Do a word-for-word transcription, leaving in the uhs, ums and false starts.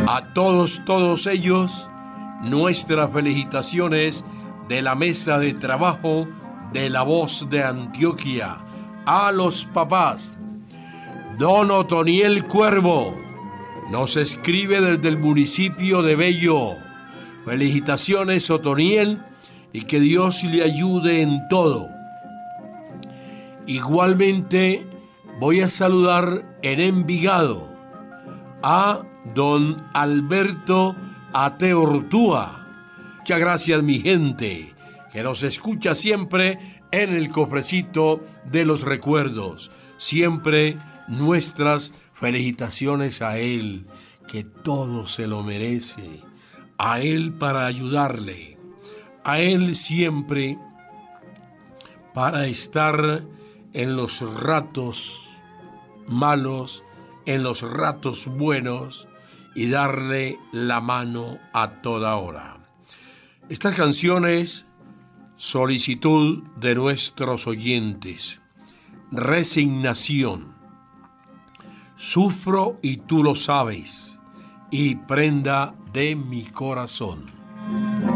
A todos, todos ellos, nuestras felicitaciones de la mesa de trabajo de La Voz de Antioquia. A los papás. Don Otoniel Cuervo nos escribe desde el municipio de Bello. Felicitaciones, Otoniel, y que Dios le ayude en todo. Igualmente voy a saludar en Envigado a don Alberto Ateortúa. Muchas gracias, mi gente, que nos escucha siempre en el cofrecito de los recuerdos. Siempre nuestras felicitaciones a él, que todo se lo merece. A él para ayudarle. A él siempre para estar en los ratos malos, en los ratos buenos, y darle la mano a toda hora. Estas canciones, solicitud de nuestros oyentes. Resignación. Sufro y tú lo sabes, y prenda de mi corazón.